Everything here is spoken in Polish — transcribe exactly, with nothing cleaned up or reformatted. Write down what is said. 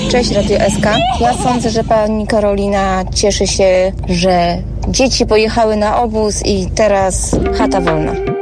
Cześć Radio S K. Ja sądzę, że pani Karolina cieszy się, że dzieci pojechały na obóz i teraz chata wolna.